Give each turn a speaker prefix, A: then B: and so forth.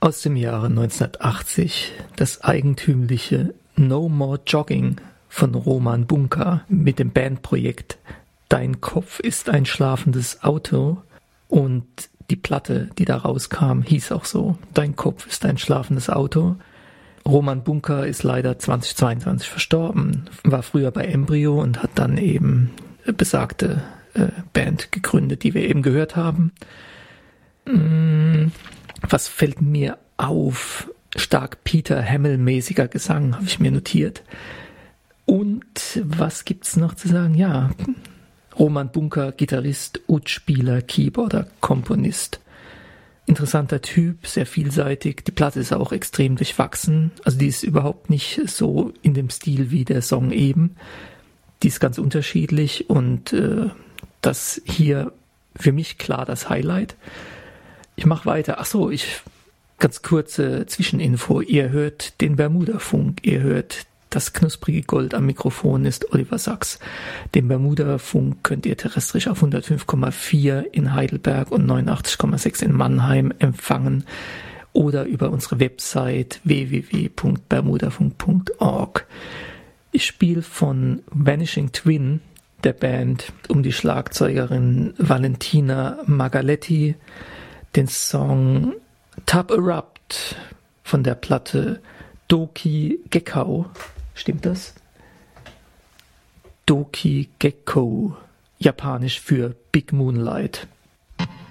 A: Aus dem Jahre 1980 das eigentümliche No More Jogging von Roman Bunka mit dem Bandprojekt Dein Kopf ist ein schlafendes Auto, und die Platte, die da rauskam, hieß auch so, Dein Kopf ist ein schlafendes Auto. Roman Bunka ist leider 2022 verstorben, war früher bei Embryo und hat dann eben besagte Band gegründet, die wir eben gehört haben. Was fällt mir auf? Stark Peter Hammill-mäßiger Gesang, habe ich mir notiert. Und was gibt's noch zu sagen? Ja, Roman Bunka, Gitarrist, Ud-Spieler, Keyboarder, Komponist. Interessanter Typ, sehr vielseitig. Die Platte ist auch extrem durchwachsen. Also die ist überhaupt nicht so in dem Stil wie der Song eben. Die ist ganz unterschiedlich und das hier für mich klar das Highlight. Ich mache weiter. Ganz kurze Zwischeninfo. Ihr hört den Bermuda-Funk. Ihr hört das knusprige Gold am Mikrofon ist Oliver Sachs. Den Bermuda-Funk könnt ihr terrestrisch auf 105,4 in Heidelberg und 89,6 in Mannheim empfangen oder über unsere Website www.bermudafunk.org. Ich spiele von Vanishing Twin, der Band um die Schlagzeugerin Valentina Magaletti, den Song Tub Erupt von der Platte Doki Gekko. Stimmt das? Doki Gekko, japanisch für Big Moonlight.